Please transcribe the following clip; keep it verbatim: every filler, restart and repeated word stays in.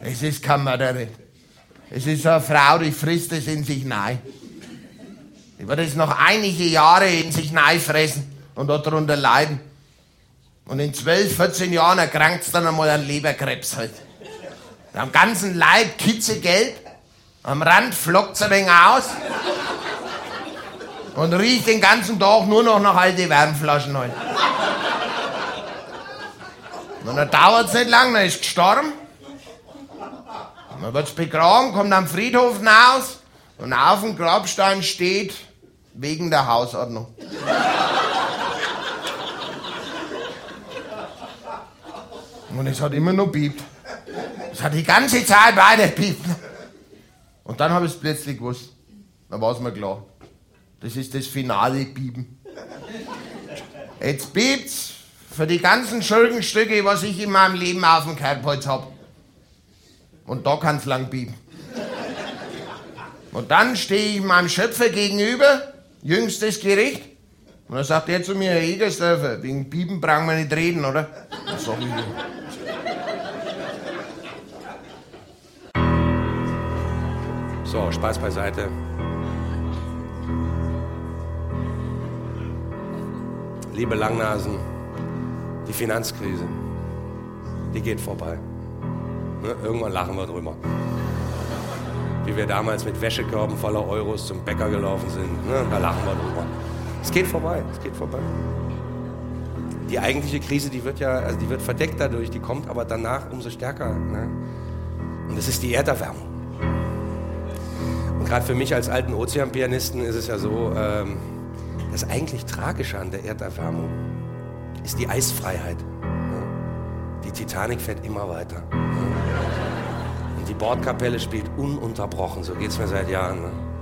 Es ist keine Mörderin. Es ist so eine Frau, die frisst es in sich rein. Die wird es noch einige Jahre in sich reinfressen und darunter leiden. Und in zwölf, vierzehn Jahren erkrankt es dann einmal an Leberkrebs halt. Am ganzen Leib kitzegelb, am Rand flockt es ein wenig aus und riecht den ganzen Tag nur noch nach alten Wärmflaschen halt. Und dann dauert es nicht lang, dann ist gestorben. Und dann wird es begraben, kommt am Friedhof raus und auf dem Grabstein steht, wegen der Hausordnung. Und es hat immer noch piept. Es hat die ganze Zeit weiter piept. Und dann habe ich es plötzlich gewusst. Dann war es mir klar. Das ist das finale Piepen. Jetzt piept's für die ganzen Schurkenstücke, was ich in meinem Leben auf dem Kerbholz habe. Und da kann's lang piepen. Und dann stehe ich meinem Schöpfer gegenüber, jüngstes Gericht. Und dann sagt er zu mir, Herr Egersdörfer, wegen Piepen brauchen wir nicht reden, oder? Das sag ich ihm. So, Spaß beiseite. Liebe Langnasen, die Finanzkrise, die geht vorbei. Ne? Irgendwann lachen wir drüber. Wie wir damals mit Wäschekörben voller Euros zum Bäcker gelaufen sind. Ne? Da lachen wir drüber. Es geht vorbei, es geht vorbei. Die eigentliche Krise, die wird ja, also die wird verdeckt dadurch, die kommt aber danach umso stärker. Ne? Und das ist die Erderwärmung. Und gerade für mich als alten Ozeanpianisten ist es ja so, ähm, das eigentlich Tragische an der Erderwärmung ist die Eisfreiheit. Ne? Die Titanic fährt immer weiter. Ne? Und die Bordkapelle spielt ununterbrochen, so geht's mir seit Jahren. Ne?